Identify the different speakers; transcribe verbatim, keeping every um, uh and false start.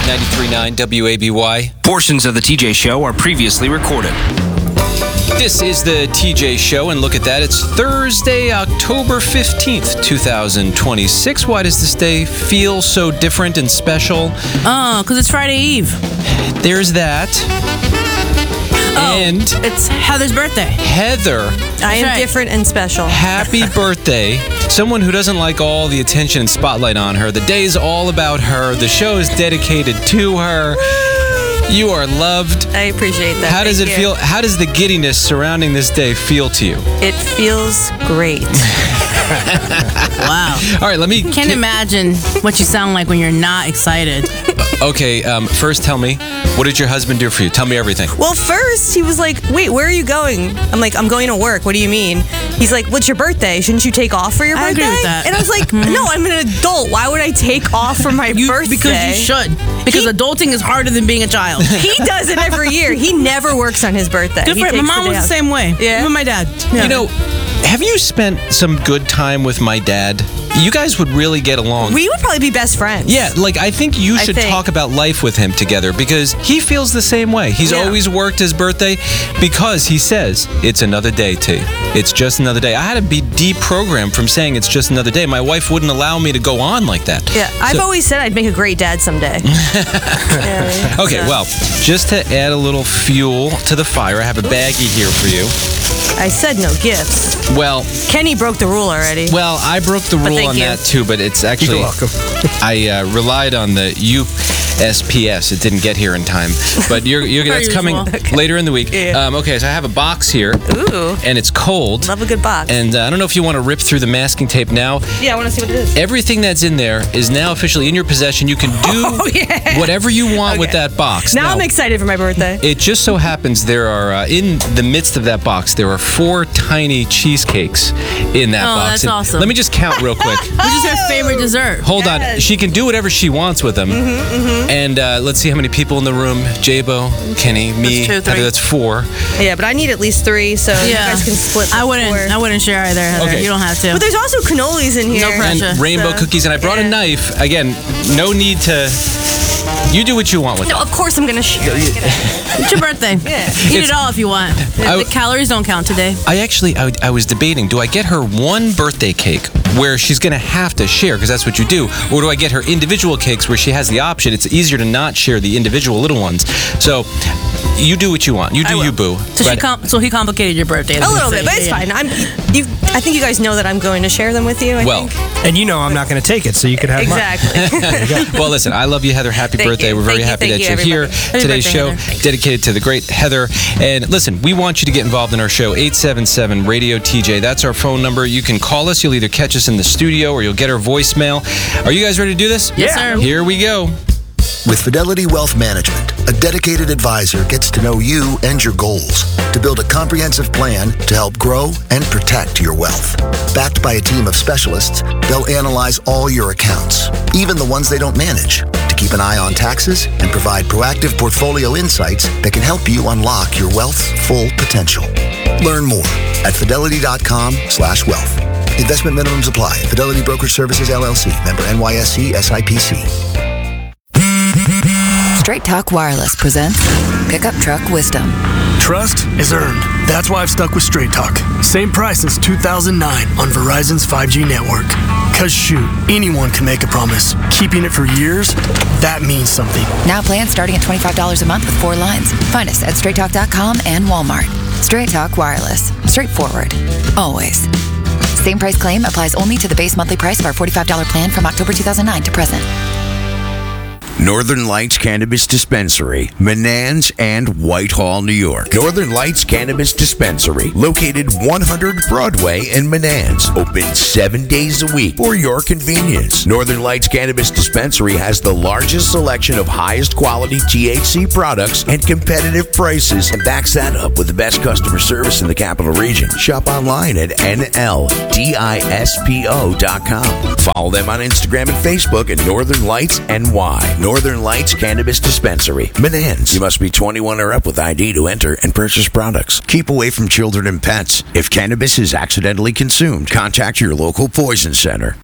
Speaker 1: ninety-three point nine W A B Y.
Speaker 2: Portions of the T J Show are previously recorded.
Speaker 1: This is the T J Show, and look at that. It's Thursday, October fifteenth, twenty twenty-six. Why does this day feel so different and special?
Speaker 3: Oh, because it's Friday Eve.
Speaker 1: There's that.
Speaker 3: Oh,
Speaker 1: and
Speaker 3: it's Heather's birthday.
Speaker 1: Heather.
Speaker 4: I am
Speaker 3: right.
Speaker 4: different and special.
Speaker 1: Happy birthday. Someone who doesn't like all the attention and spotlight on her. The day's all about her. The show is dedicated to her. You are loved.
Speaker 4: I appreciate that.
Speaker 1: How does
Speaker 4: Thank
Speaker 1: it
Speaker 4: you.
Speaker 1: feel? How does the giddiness surrounding this day feel to you?
Speaker 4: It feels great.
Speaker 3: Wow.
Speaker 1: All right, let me...
Speaker 3: Can't imagine what you sound like when you're not excited.
Speaker 1: Okay, um, first tell me, what did your husband do for you? Tell me everything.
Speaker 4: Well, first he was like, wait, where are you going? I'm like, I'm going to work. What do you mean? He's like, what's your birthday? Shouldn't you take off for your
Speaker 3: I
Speaker 4: birthday?
Speaker 3: agree with that.
Speaker 4: And I was like, no, I'm an adult. Why would I take off for my
Speaker 3: You,
Speaker 4: birthday?
Speaker 3: because you should. Because
Speaker 4: He-
Speaker 3: adulting is harder than being a child.
Speaker 4: He does it every year. He never works on his birthday.
Speaker 3: Good
Speaker 4: He
Speaker 3: for it. My
Speaker 4: takes
Speaker 3: mom
Speaker 4: the
Speaker 3: was
Speaker 4: day
Speaker 3: the
Speaker 4: off.
Speaker 3: same way.
Speaker 4: Yeah.
Speaker 3: Even my dad.
Speaker 1: You know, have you spent some good time with my dad? You guys would really get along.
Speaker 4: We would probably be best friends.
Speaker 1: Yeah, like I think you
Speaker 4: I
Speaker 1: should
Speaker 4: think.
Speaker 1: talk about life with him together because he feels the same way. He's
Speaker 4: Yeah.
Speaker 1: always worked his birthday because he says it's another day, T. It's just another day. I had to be deprogrammed from saying it's just another day. My wife wouldn't allow me to go on like that.
Speaker 4: Yeah, I've
Speaker 1: So-
Speaker 4: always said I'd make a great dad someday. Yeah,
Speaker 1: Okay,
Speaker 4: so-
Speaker 1: well, just to add a little fuel to the fire, I have a baggie here for you.
Speaker 4: I said no gifts.
Speaker 1: Well,
Speaker 4: Kenny broke the rule already.
Speaker 1: well, I broke the rule
Speaker 4: thank
Speaker 1: on
Speaker 4: you.
Speaker 1: that too, but it's actually
Speaker 5: You're welcome.
Speaker 1: I uh, relied on the U S P S. It didn't get here in time, but you're, you're
Speaker 3: Per
Speaker 1: that's coming
Speaker 3: usual.
Speaker 4: Okay.
Speaker 1: later in the week.
Speaker 4: Yeah.
Speaker 1: Um, okay, so I have a box here,
Speaker 4: Ooh,
Speaker 1: and it's cold.
Speaker 4: love a good box.
Speaker 1: And uh, I don't know if you want to rip through the masking tape now.
Speaker 4: yeah, I want to see what it is.
Speaker 1: Everything that's in there is now officially in your possession. You can do
Speaker 4: Oh, yeah.
Speaker 1: whatever you want with
Speaker 4: Okay.
Speaker 1: that box.
Speaker 4: Now I'm excited for my birthday.
Speaker 1: It just so happens there are, uh, in the midst of that box, there are four tiny cheesecakes in that
Speaker 3: Oh,
Speaker 1: box.
Speaker 3: that's
Speaker 1: And
Speaker 3: awesome.
Speaker 1: Let me just count real quick.
Speaker 3: Which is her favorite dessert.
Speaker 1: Hold on.
Speaker 4: Yes.
Speaker 1: She can do whatever she wants with them. And uh, let's see how many people in the room. Jabo, Kenny, me.
Speaker 3: That's two,
Speaker 1: Heather,
Speaker 3: three.
Speaker 1: that's four.
Speaker 4: Yeah, but I need at least three, so you
Speaker 3: Yeah.
Speaker 4: guys can split. the
Speaker 3: I wouldn't.
Speaker 4: four.
Speaker 3: I wouldn't share either. Heather.
Speaker 1: Okay.
Speaker 3: You don't have to.
Speaker 4: But there's also cannolis in here.
Speaker 3: No pressure.
Speaker 1: And rainbow
Speaker 4: So,
Speaker 1: cookies. And I brought a
Speaker 4: yeah.
Speaker 1: knife. Again, no need to... You do what you want with
Speaker 4: No,
Speaker 1: it.
Speaker 4: of course I'm gonna share.
Speaker 3: It's your birthday.
Speaker 4: Yeah.
Speaker 3: Eat
Speaker 1: It's-
Speaker 3: it all if you want.
Speaker 1: I-
Speaker 3: the calories don't count today.
Speaker 1: I actually, I, I was debating, do I get her one birthday cake where she's going to have to share, because that's what you do, or do I get her individual cakes where she has the option? It's easier to not share the individual little ones. So you do what you want. You
Speaker 3: I
Speaker 1: do
Speaker 3: will.
Speaker 1: you, boo.
Speaker 3: So she
Speaker 1: But-
Speaker 3: com- so he complicated your birthday.
Speaker 4: A little bit, but it's fine. I'm. You. I think you guys know that I'm going to share them with you. I
Speaker 1: Well,
Speaker 4: think.
Speaker 5: And you know I'm not going to take it, so you could have mine.
Speaker 4: Exactly.
Speaker 1: well, listen, I love you, Heather. Happy
Speaker 4: Thank
Speaker 1: birthday.
Speaker 4: you.
Speaker 1: We're very
Speaker 4: Thank you,
Speaker 1: happy
Speaker 4: thank
Speaker 1: that
Speaker 4: you,
Speaker 1: you're here.
Speaker 4: everybody.
Speaker 1: Today's
Speaker 3: birthday,
Speaker 1: show
Speaker 3: Heather. Thanks.
Speaker 1: dedicated to the great Heather. And listen, we want you to get involved in our show, eight seven seven radio T J. That's our phone number. You can call us. You'll either catch us in the studio or you'll get our voicemail. Are you guys ready to do this?
Speaker 3: Yes, sir.
Speaker 1: Here we go.
Speaker 6: With Fidelity Wealth Management, a dedicated advisor gets to know you and your goals to build a comprehensive plan to help grow and protect your wealth. Backed by a team of specialists, they'll analyze all your accounts, even the ones they don't manage, to keep an eye on taxes and provide proactive portfolio insights that can help you unlock your wealth's full potential. Learn more at fidelity.com slash wealth. Investment minimums apply. Fidelity Brokerage Services, L L C. Member N Y S C S I P C.
Speaker 7: Straight Talk Wireless presents Pickup Truck Wisdom.
Speaker 8: Trust is earned. That's why I've stuck with Straight Talk. Same price since two thousand nine on Verizon's five G network. Cause shoot, anyone can make a promise. Keeping it for years, that means something.
Speaker 7: Now plans starting at twenty-five dollars a month with four lines. Find us at straight talk dot com and Walmart. Straight Talk Wireless. Straightforward. Always. Same price claim applies only to the base monthly price of our forty-five dollars plan from October two thousand nine to present.
Speaker 9: Northern Lights Cannabis Dispensary, Menands and Whitehall, New York. Northern Lights Cannabis Dispensary, located one hundred Broadway in Menands, open seven days a week for your convenience. Northern Lights Cannabis Dispensary has the largest selection of highest quality T H C products and competitive prices, and backs that up with the best customer service in the capital region. Shop online at N L dispo dot com. Follow them on Instagram and Facebook at Northern Lights N Y. Northern Lights Cannabis Dispensary, Menands. You must be twenty-one or up with I D to enter and purchase products. Keep away from children and pets. If cannabis is accidentally consumed, contact your local poison center.